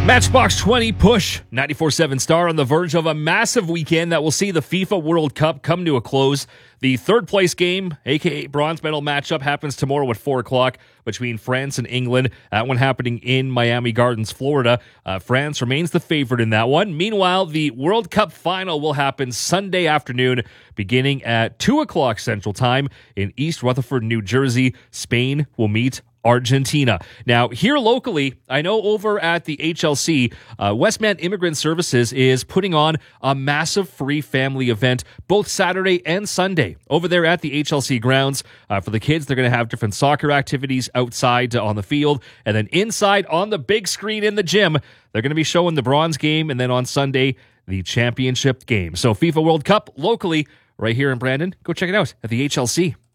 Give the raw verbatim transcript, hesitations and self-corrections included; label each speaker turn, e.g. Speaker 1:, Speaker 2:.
Speaker 1: Matchbox twenty push ninety-four point seven Star on the verge of a massive weekend that will see the FIFA World Cup come to a close. The third place game, aka bronze medal matchup, happens tomorrow at four o'clock between France and England. That one happening in Miami Gardens, Florida. Uh, France remains the favorite in that one. Meanwhile, the World Cup final will happen Sunday afternoon beginning at two o'clock Central Time in East Rutherford, New Jersey. Spain will meet Argentina. Now, here locally, I know over at the H L C, uh, Westman Immigrant Services is putting on a massive free family event both Saturday and Sunday over there at the H L C grounds. Uh, for the kids, they're going to have different soccer activities outside uh, on the field, and then inside on the big screen in the gym, they're going to be showing the bronze game, and then on Sunday, the championship game. So FIFA World Cup locally right here in Brandon. Go check it out at the H L C.